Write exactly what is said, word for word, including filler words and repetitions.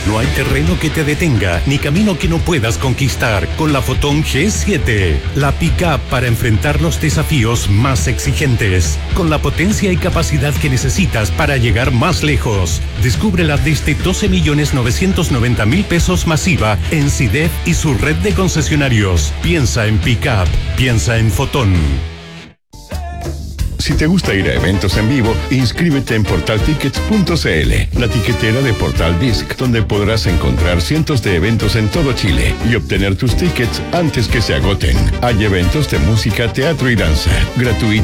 No hay terreno que te detenga, ni camino que no puedas conquistar con la Fotón G siete. La pick-up para enfrentar los desafíos más exigentes, con la potencia y capacidad que necesitas para llegar más lejos. Descúbrela desde doce millones novecientos noventa mil pesos masiva en SIDEF y su red de concesionarios. Piensa en pick-up, piensa en Fotón. Si te gusta ir a eventos en vivo, inscríbete en portal tickets punto c l, la tiquetera de Portal Disc, donde podrás encontrar cientos de eventos en todo Chile y obtener tus tickets antes que se agoten. Hay eventos de música, teatro y danza, gratuitos.